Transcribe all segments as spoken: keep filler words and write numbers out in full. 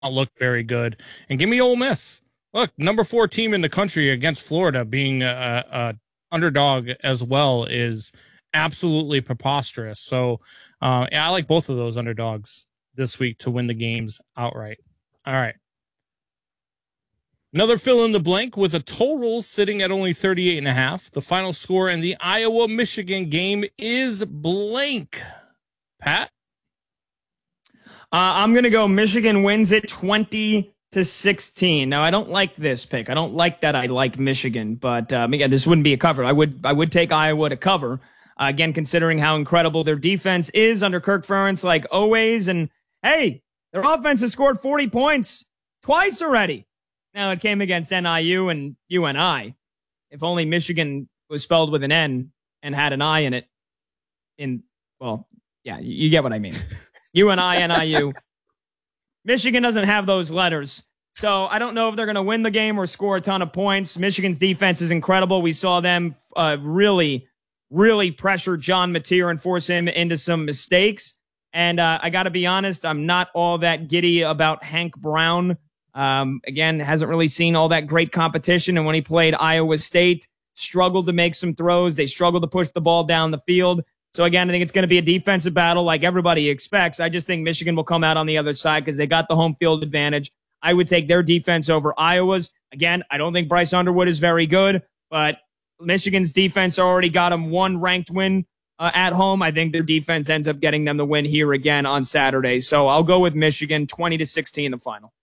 looked very good. And give me Ole Miss. Look, number four team in the country against Florida being a, a underdog as well is absolutely preposterous. So uh, yeah, I like both of those underdogs this week to win the games outright. All right. Another fill in the blank with a total sitting at only thirty-eight and a half. The final score in the Iowa-Michigan game is blank. Pat? Uh, I'm going to go Michigan wins it twenty to sixteen. Now, I don't like this pick. I don't like that I like Michigan, but um, again, this wouldn't be a cover. I would I would take Iowa to cover. Uh, again, considering how incredible their defense is under Kirk Ferentz, like always. And hey, their offense has scored forty points twice already. Now, it came against N I U and U N I. If only Michigan was spelled with an N and had an I in it. In, well, yeah, you get what I mean. U N I, N I U. Michigan doesn't have those letters. So I don't know if they're going to win the game or score a ton of points. Michigan's defense is incredible. We saw them uh, really, really pressure John Mateer and force him into some mistakes. And uh, I got to be honest, I'm not all that giddy about Hank Brown. Um, again, hasn't really seen all that great competition. And when he played Iowa State, struggled to make some throws. They struggled to push the ball down the field. So again, I think it's going to be a defensive battle like everybody expects. I just think Michigan will come out on the other side because they got the home field advantage. I would take their defense over Iowa's. Again, I don't think Bryce Underwood is very good, but Michigan's defense already got them one ranked win uh, at home. I think their defense ends up getting them the win here again on Saturday. So I'll go with Michigan twenty to sixteen in the final.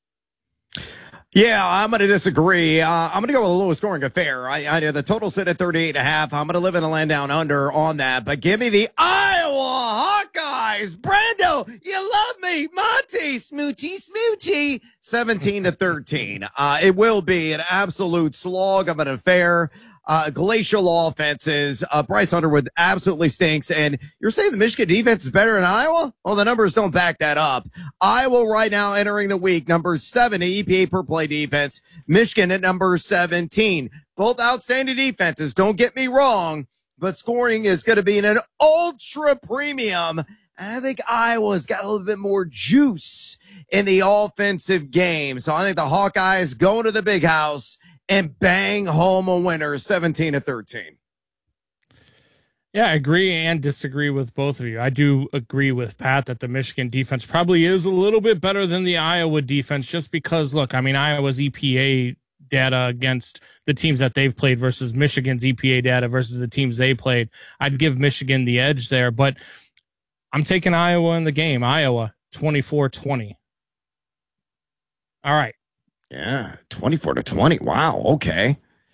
Yeah, I'm going to disagree. Uh, I'm going to go with a low scoring affair. I, I the total sit at thirty-eight and a half. I'm going to live in a land down under on that, but give me the Iowa Hawkeyes. Brando, you love me. Monty, smoochy, smoochy. seventeen to thirteen. Uh, it will be an absolute slog of an affair. Uh, glacial offenses. Uh, Bryce Underwood absolutely stinks. And you're saying the Michigan defense is better than Iowa? Well, the numbers don't back that up. Iowa right now entering the week, number seven E P A per play defense. Michigan at number seventeen. Both outstanding defenses. Don't get me wrong, but scoring is going to be in an ultra premium. And I think Iowa's got a little bit more juice in the offensive game. So I think the Hawkeyes go to the big house and bang home a winner, seventeen to thirteen. Yeah, I agree and disagree with both of you. I do agree with Pat that the Michigan defense probably is a little bit better than the Iowa defense just because, look, I mean, Iowa's E P A data against the teams that they've played versus Michigan's E P A data versus the teams they played. I'd give Michigan the edge there, but I'm taking Iowa in the game. Iowa, twenty-four twenty. All right. Yeah, twenty-four to twenty. Wow, okay.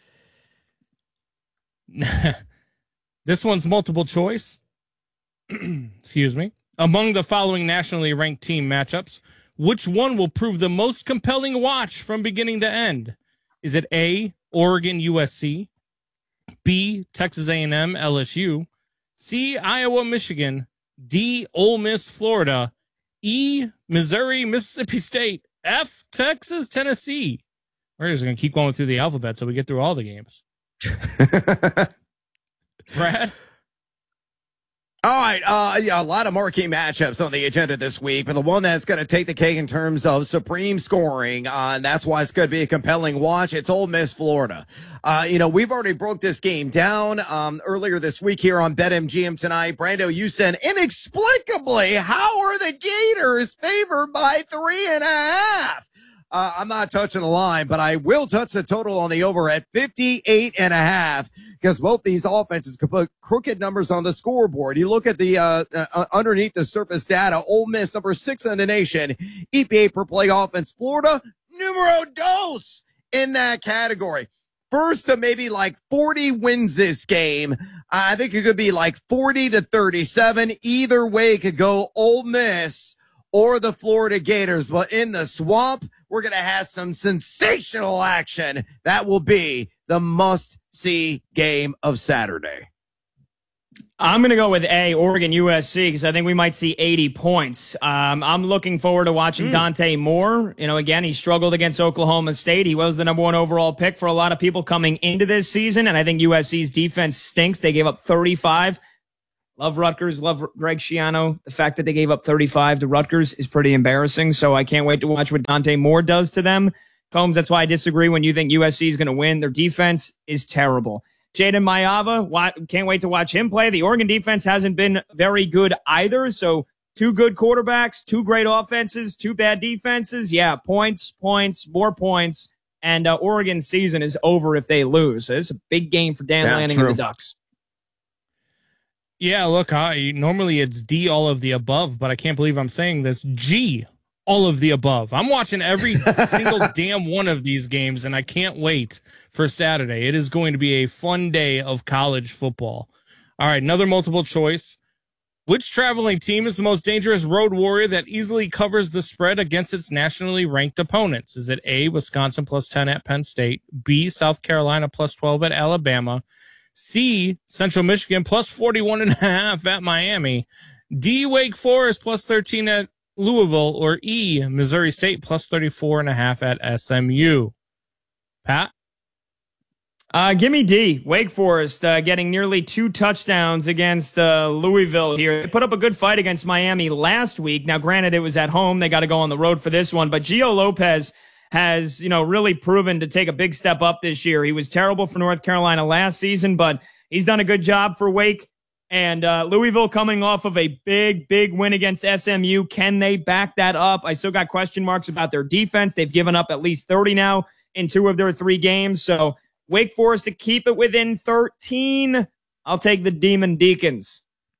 This one's multiple choice. Excuse me. Among the following nationally ranked team matchups, which one will prove the most compelling watch from beginning to end? Is it A, Oregon U S C, B, Texas A and M L S U, C, Iowa Michigan, D, Ole Miss Florida, E, Missouri Mississippi State, F, Texas Tennessee? We're just going to keep going through the alphabet so we get through all the games. Brad? All right, uh, yeah, a lot of marquee matchups on the agenda this week, but the one that's going to take the cake in terms of supreme scoring, uh, and that's why it's going to be a compelling watch, it's Ole Miss, Florida. Uh, you know, we've already broke this game down um, earlier this week here on BetMGM tonight. Brando, you said, inexplicably, how are the Gators favored by three and a half? Uh, I'm not touching the line, but I will touch the total on the over at fifty-eight and a half because both these offenses could put crooked numbers on the scoreboard. You look at the uh, uh, underneath the surface data, Ole Miss, number six in the nation, E P A per play offense. Florida, numero dos in that category. First to maybe like forty wins this game. I think it could be like forty to thirty-seven. Either way, it could go Ole Miss or the Florida Gators. But in the swamp, we're going to have some sensational action. That will be the must-see game of Saturday. I'm going to go with A, Oregon U S C, because I think we might see eighty points. Um, I'm looking forward to watching mm. Dante Moore. You know, again, he struggled against Oklahoma State. He was the number one overall pick for a lot of people coming into this season, and I think U S C's defense stinks. They gave up thirty-five Love Rutgers, love Greg Schiano. The fact that they gave up thirty-five to Rutgers is pretty embarrassing, so I can't wait to watch what Dante Moore does to them. Combs, that's why I disagree when you think U S C is going to win. Their defense is terrible. Jaden Mayava, can't wait to watch him play. The Oregon defense hasn't been very good either, so two good quarterbacks, two great offenses, two bad defenses. Yeah, points, points, more points, and uh, Oregon's season is over if they lose. So it's a big game for Dan yeah, Lanning true. and the Ducks. Yeah, look, I normally it's D, all of the above, but I can't believe I'm saying this. G, all of the above. I'm watching every single damn one of these games, and I can't wait for Saturday. It is going to be a fun day of college football. All right, another multiple choice. Which traveling team is the most dangerous road warrior that easily covers the spread against its nationally ranked opponents? Is it A, Wisconsin plus ten at Penn State, B, South Carolina plus twelve at Alabama, C, Central Michigan plus forty-one and a half at Miami, D, Wake Forest plus thirteen at Louisville, or E, Missouri State plus thirty-four and a half at S M U? Pat? Uh, give me D. Wake Forest uh, getting nearly two touchdowns against uh, Louisville here. They put up a good fight against Miami last week. Now, granted, it was at home. They got to go on the road for this one. But Gio Lopez has, you know, really proven to take a big step up this year. He was terrible for North Carolina last season, but he's done a good job for Wake. And uh, Louisville coming off of a big, big win against S M U. Can they back that up? I still got question marks about their defense. They've given up at least thirty now in two of their three games. So Wake Forest to keep it within thirteen. I'll take the Demon Deacons.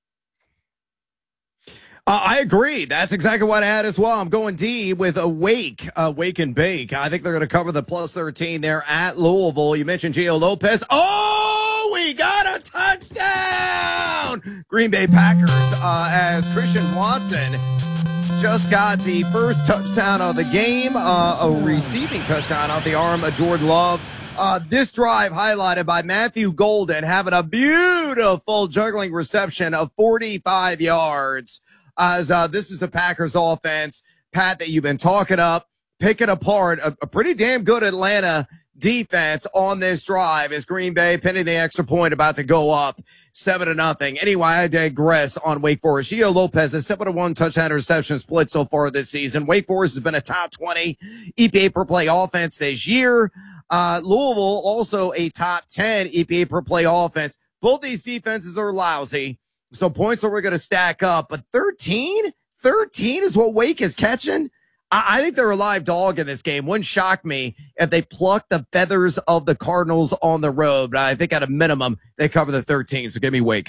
Uh, I agree. That's exactly what I had as well. I'm going D with a Wake, uh, Wake and Bake. I think they're going to cover the plus thirteen there at Louisville. You mentioned Gio Lopez. Oh, we got a touchdown! Green Bay Packers, uh, as Christian Watson just got the first touchdown of the game, uh, a receiving touchdown off the arm of Jordan Love. Uh, this drive highlighted by Matthew Golden having a beautiful juggling reception of forty-five yards. As uh, this is the Packers offense, Pat, that you've been talking up, picking apart a, a pretty damn good Atlanta defense on this drive as Green Bay pinning the extra point, about to go up seven to nothing. Anyway, I digress on Wake Forest. Gio Lopez has seven to one touchdown reception split so far this season. Wake Forest has been a top twenty E P A per play offense this year. Uh, Louisville also a top ten E P A per play offense. Both these defenses are lousy, so points are going to stack up. But thirteen, thirteen is what Wake is catching. I, I think they're a live dog in this game. Wouldn't shock me if they pluck the feathers of the Cardinals on the road. But I think at a minimum they cover the thirteen. So give me Wake.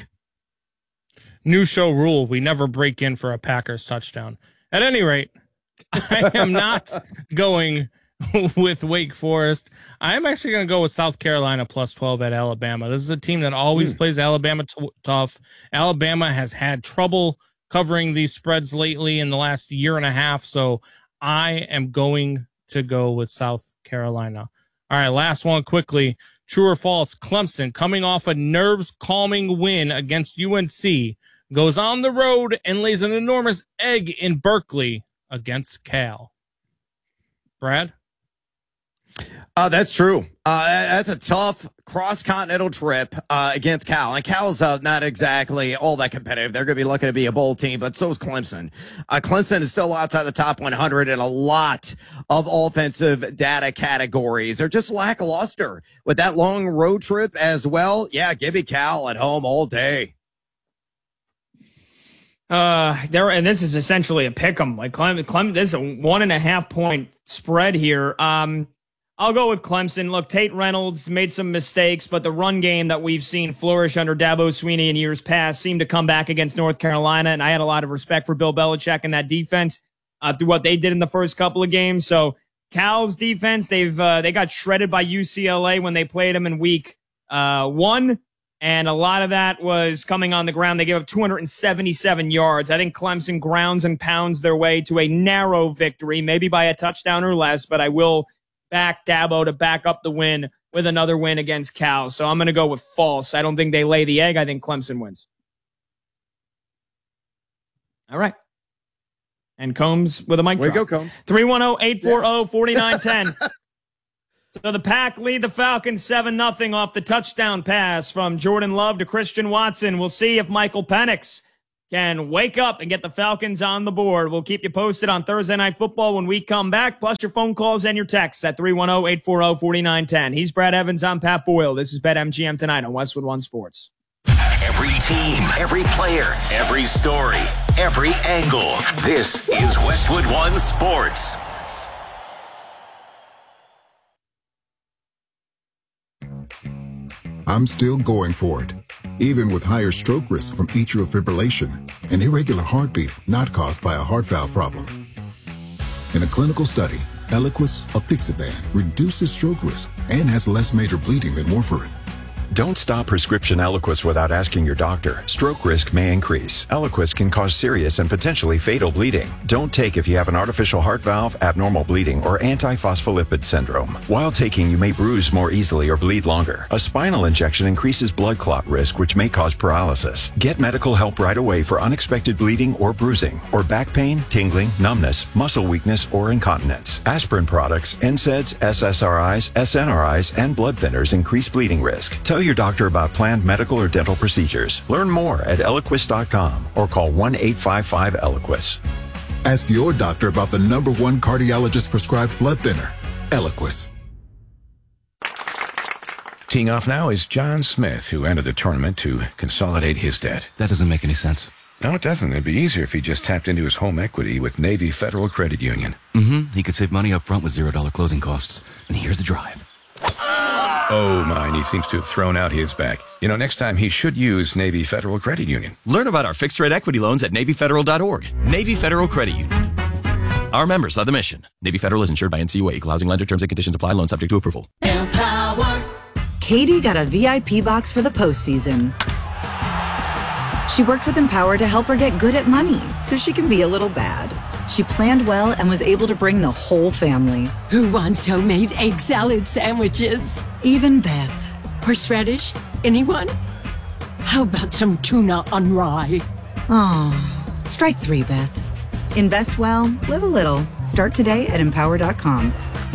New show rule: we never break in for a Packers touchdown. At any rate, I am not going with Wake Forest. I'm actually going to go with South Carolina plus twelve at Alabama. This is a team that always mm. plays Alabama t- tough. Alabama has had trouble covering these spreads lately in the last year and a half, so I am going to go with South Carolina. All right, last one quickly. True or false? Clemson, coming off a nerves-calming win against U N C, goes on the road and lays an enormous egg in Berkeley against Cal. Brad? Uh, that's true. Uh, that's a tough cross-continental trip uh, against Cal. And Cal's uh, not exactly all that competitive. They're going to be lucky to be a bowl team, but so is Clemson. Uh, Clemson is still outside the top one hundred in a lot of offensive data categories. They're just lackluster with that long road trip as well. Yeah, give me Cal at home all day. Uh, there, and this is essentially a pick 'em. Like Clem, Clem, this is a one and a half point spread here. Um, I'll go with Clemson. Look, Tate Reynolds made some mistakes, but the run game that we've seen flourish under Dabo Swinney in years past seemed to come back against North Carolina, and I had a lot of respect for Bill Belichick and that defense uh, through what they did in the first couple of games. So Cal's defense, they've uh, they got shredded by U C L A when they played them in week uh, one, and a lot of that was coming on the ground. They gave up two hundred seventy-seven yards. I think Clemson grounds and pounds their way to a narrow victory, maybe by a touchdown or less, but I will back Dabo to back up the win with another win against Cal. So I'm going to go with false. I don't think they lay the egg. I think Clemson wins. All right. And Combs with a mic Way drop. to go, Combs. three one zero, eight four zero, four nine one zero. So the Pack lead the Falcons seven nothing off the touchdown pass from Jordan Love to Christian Watson. We'll see if Michael Penix can wake up and get the Falcons on the board. We'll keep you posted on Thursday Night Football when we come back, plus your phone calls and your texts at three one zero, eight four zero, four nine one zero. He's Brad Evans. I'm Pat Boyle. This is BetMGM tonight on Westwood One Sports. Every team, every player, every story, every angle. This is Westwood One Sports. I'm still going for it, even with higher stroke risk from atrial fibrillation, an irregular heartbeat not caused by a heart valve problem. In a clinical study, Eliquis, apixaban, reduces stroke risk and has less major bleeding than warfarin. Don't stop prescription Eliquis without asking your doctor. Stroke risk may increase. Eliquis can cause serious and potentially fatal bleeding. Don't take if you have an artificial heart valve, abnormal bleeding, or antiphospholipid syndrome. While taking, you may bruise more easily or bleed longer. A spinal injection increases blood clot risk, which may cause paralysis. Get medical help right away for unexpected bleeding or bruising, or back pain, tingling, numbness, muscle weakness, or incontinence. Aspirin products, N SAIDs, S S R Is, S N R Is, and blood thinners increase bleeding risk. Tell your doctor about planned medical or dental procedures. Learn more at Eliquis dot com or call one eight five five Eliquis. Ask your doctor about the number one cardiologist prescribed blood thinner, Eliquis. Teeing off now is John Smith, who entered the tournament to consolidate his debt. That doesn't make any sense. No, it doesn't. It'd be easier if he just tapped into his home equity with Navy Federal Credit Union. Mm-hmm. He could save money up front with zero dollar closing costs. And here's the drive. Oh, my, and he seems to have thrown out his back. You know, next time he should use Navy Federal Credit Union. Learn about our fixed-rate equity loans at Navy Federal dot org. Navy Federal Credit Union. Our members are the mission. Navy Federal is insured by N C U A. Equal housing lender. Terms and conditions apply. Loan subject to approval. Empower. Katie got a V I P box for the postseason. She worked with Empower to help her get good at money so she can be a little bad. She planned well and was able to bring the whole family. Who wants homemade egg salad sandwiches? Even Beth. Horseradish? Anyone? How about some tuna on rye? Oh, strike three, Beth. Invest well, live a little. Start today at empower dot com.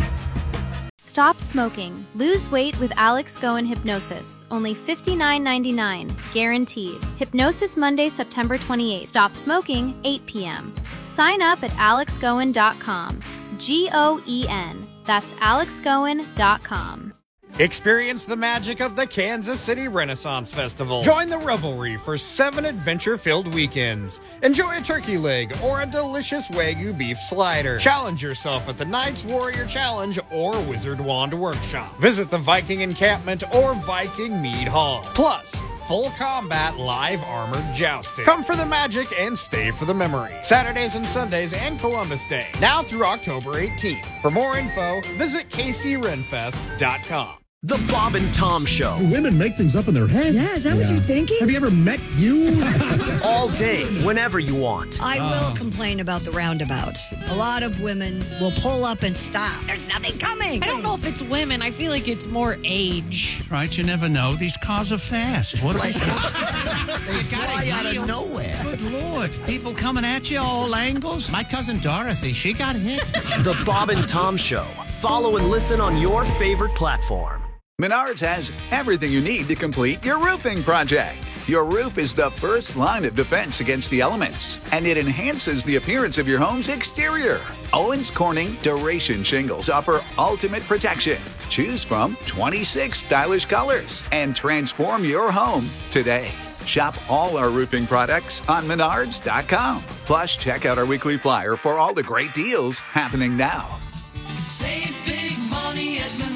Stop smoking. Lose weight with Alex Goen Hypnosis. Only fifty-nine ninety-nine. Guaranteed. Hypnosis Monday, September twenty-eighth. Stop smoking, eight p.m. Sign up at alex goen dot com. G O E N. That's alex goen dot com. Experience the magic of the Kansas City Renaissance Festival. Join the revelry for seven adventure-filled weekends. Enjoy a turkey leg or a delicious Wagyu beef slider. Challenge yourself at the Knights Warrior Challenge or Wizard Wand Workshop. Visit the Viking Encampment or Viking Mead Hall. Plus, full combat live armored jousting. Come for the magic and stay for the memory. Saturdays and Sundays and Columbus Day. Now through October eighteenth. For more info, visit k c renfest dot com. The Bob and Tom Show. Women make things up in their head. Yeah, is that yeah. what you're thinking? Have you ever met you? All day, whenever you want. I uh. will complain about the roundabouts. A lot of women will pull up and stop. There's nothing coming. I don't know if it's women. I feel like it's more age. Right, you never know. These cars are fast. What are they? They fly out of nowhere. Good Lord. People coming at you all angles. My cousin Dorothy, she got hit. The Bob and Tom Show. Follow and listen on your favorite platform. Menards has everything you need to complete your roofing project. Your roof is the first line of defense against the elements, and it enhances the appearance of your home's exterior. Owens Corning Duration Shingles offer ultimate protection. Choose from twenty-six stylish colors and transform your home today. Shop all our roofing products on menards dot com. Plus, check out our weekly flyer for all the great deals happening now. Save big money at Menards.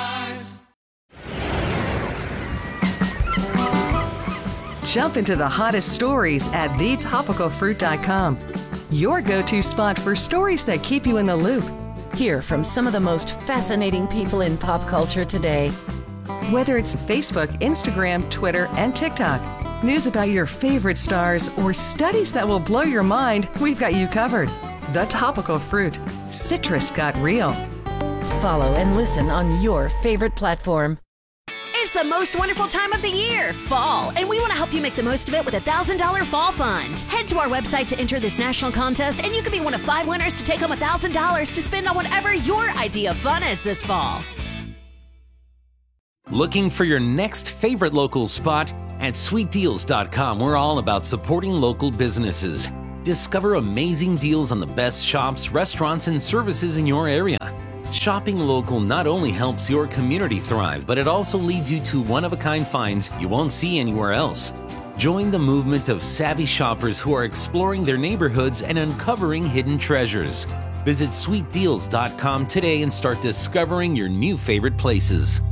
Jump into the hottest stories at the topical fruit dot com. Your go-to spot for stories that keep you in the loop. Hear from some of the most fascinating people in pop culture today. Whether it's Facebook, Instagram, Twitter, and TikTok, news about your favorite stars, or studies that will blow your mind, we've got you covered. The Topical Fruit. Citrus got real. Follow and listen on your favorite platform. It's the most wonderful time of the year, fall, and we want to help you make the most of it with a one thousand dollars Fall Fund. Head to our website to enter this national contest, and you could be one of five winners to take home one thousand dollars to spend on whatever your idea of fun is this fall. Looking for your next favorite local spot? At sweet deals dot com, we're all about supporting local businesses. Discover amazing deals on the best shops, restaurants, and services in your area. Shopping local not only helps your community thrive, but it also leads you to one-of-a-kind finds you won't see anywhere else. Join the movement of savvy shoppers who are exploring their neighborhoods and uncovering hidden treasures. Visit sweet deals dot com today and start discovering your new favorite places.